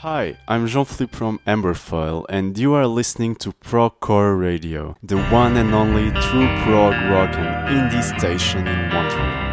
Hi, I'm Jean-Philippe from Amberfoil, and you are listening to Procore Radio, the one and only true prog rock and indie station in Montreal.